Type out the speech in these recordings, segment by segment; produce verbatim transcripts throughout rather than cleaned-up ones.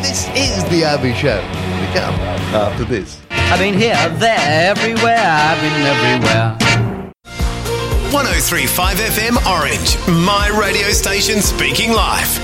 This is the R V Show. We come after this. I've been here, there, everywhere. I've been everywhere. one oh three point five F M Orange, my radio station speaking live.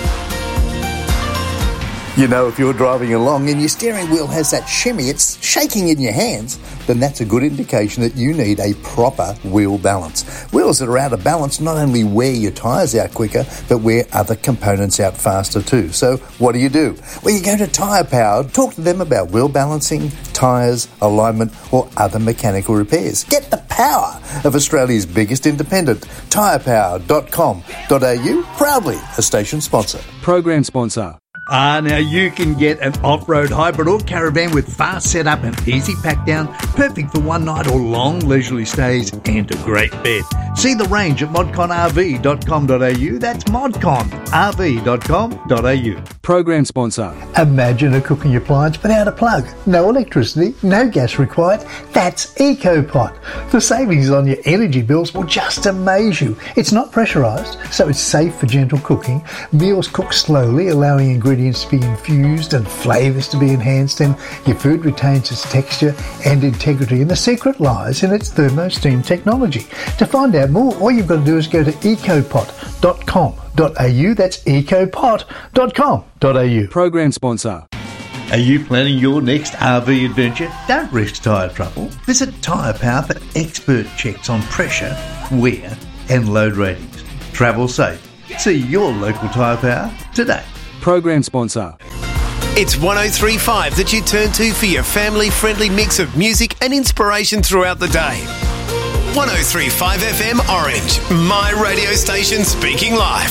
You know, if you're driving along and your steering wheel has that shimmy, it's shaking in your hands, then that's a good indication that you need a proper wheel balance. Wheels that are out of balance not only wear your tyres out quicker, but wear other components out faster too. So what do you do? Well, you go to Tyre Power, talk to them about wheel balancing, tyres, alignment, or other mechanical repairs. Get the power of Australia's biggest independent, tyre power dot com dot a u, proudly a station sponsor. Program sponsor. Ah, now you can get an off-road hybrid or caravan with fast setup and easy pack down, perfect for one night or long leisurely stays, and a great bed. See the range at modcon r v dot com dot a u. That's modcon r v dot com dot a u. Program sponsor. Imagine a cooking appliance without a plug. No electricity, no gas required. That's EcoPot. The savings on your energy bills will just amaze you. It's not pressurised, so it's safe for gentle cooking. Meals cook slowly, allowing ingredients to be infused and flavours to be enhanced, and your food retains its texture and integrity. And the secret lies in its thermosteam technology. To find out more, all you've got to do is go to ecopot dot com dot a u. That's ecopot dot com dot a u. Program sponsor. Are you planning your next R V adventure? Don't risk tyre trouble. Visit Tyre Power for expert checks on pressure, wear and load ratings. Travel safe. See your local Tyre Power today. Program sponsor. It's one oh three point five that you turn to for your family-friendly mix of music and inspiration throughout the day. one oh three point five F M Orange, my radio station speaking live.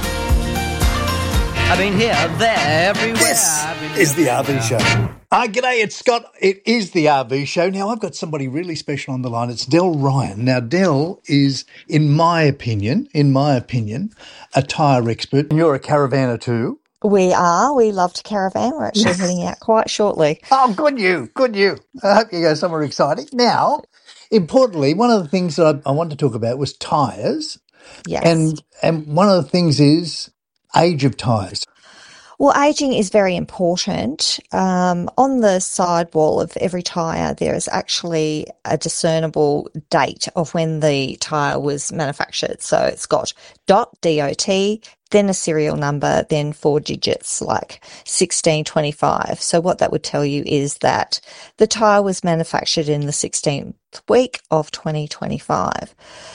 I've been here, there, everywhere. This I've been is the R V everywhere. Show. Ah, g'day, it's Scott. It is the R V Show. Now, I've got somebody really special on the line. It's Del Ryan. Now, Del is, in my opinion, in my opinion, a tyre expert. And you're a caravanner too. We are. We love to caravan. We're actually heading out quite shortly. Oh, good you, good you. I hope you go somewhere exciting. Now, importantly, one of the things that I, I wanted to talk about was tyres. Yes. And and one of the things is age of tyres. Well, ageing is very important. Um, on the sidewall of every tyre, there is actually a discernible date of when the tyre was manufactured. So it's got dot, D O T, then a serial number, then four digits like sixteen twenty-five. So what that would tell you is that the tyre was manufactured in the sixteenth week of twenty twenty-five.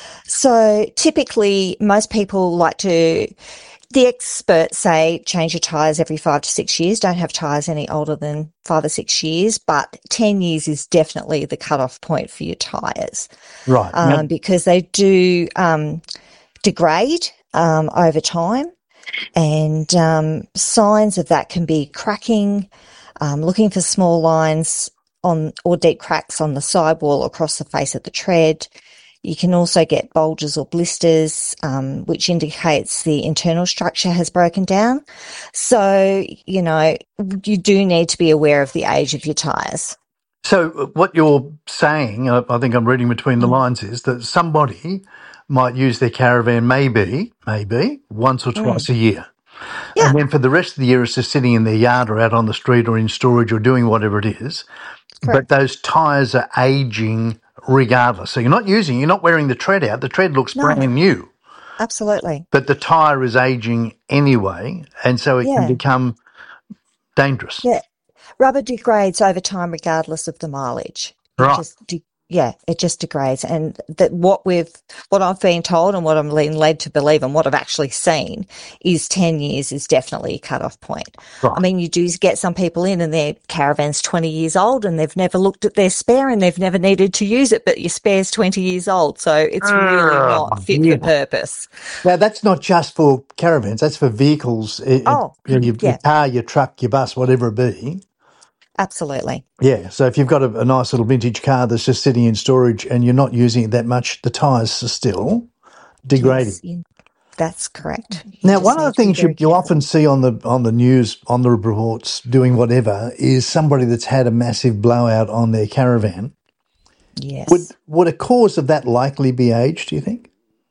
So typically most people like to, the experts say change your tyres every five to six years. Don't have tyres any older than five or six years, but ten years is definitely the cutoff point for your tyres. Right. Um, Now- because they do um, degrade um, over time, and um, signs of that can be cracking, um, looking for small lines on or deep cracks on the sidewall across the face of the tread. You can also get bulges or blisters, um, which indicates the internal structure has broken down. So, you know, you do need to be aware of the age of your tyres. So uh, what you're saying, I, I think I'm reading between the lines, is that somebody might use their caravan maybe, maybe once or twice a year. Yeah. And then for the rest of the year, it's just sitting in their yard or out on the street or in storage or doing whatever it is. Correct. But those tyres are aging regardless. So you're not using, you're not wearing the tread out. The tread looks No. brand new, Absolutely. but the tyre is aging anyway, and so it Yeah. can become dangerous. Yeah. Rubber degrades over time regardless of the mileage. It Right. just de- yeah, it just degrades. And that what we've, what I've been told and what I'm being led to believe and what I've actually seen is ten years is definitely a cut-off point. Right. I mean, you do get some people in and their caravan's twenty years old and they've never looked at their spare and they've never needed to use it, but your spare's twenty years old. So it's really not fit yeah. for purpose. Now, that's not just for caravans. That's for vehicles. It- Oh, you know, your, yeah. your car, your truck, your bus, whatever it be. Absolutely. Yeah. So if you've got a, a nice little vintage car that's just sitting in storage and you're not using it that much, the tyres are still degrading. Yes, you- that's correct. You Now, just one of the need to be things you, very you careful. often see on the on the news, on the reports, doing whatever, is somebody that's had a massive blowout on their caravan. Yes. Would would a cause of that likely be age, do you think?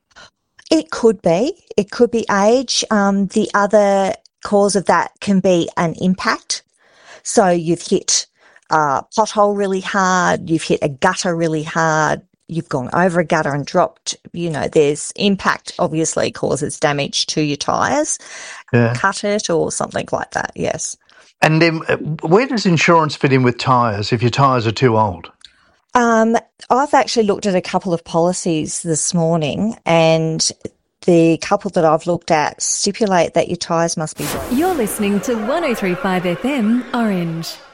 It could be. It could be age. Um, the other cause of that can be an impact So you've hit a pothole really hard, you've hit a gutter really hard, you've gone over a gutter and dropped, you know, there's impact obviously causes damage to your tyres, Yeah. cut it or something like that, yes. And then uh, where does insurance fit in with tyres if your tyres are too old? Um, I've actually looked at a couple of policies this morning, and the couple that I've looked at stipulate that your tyres must be... You're listening to one oh three point five F M Orange.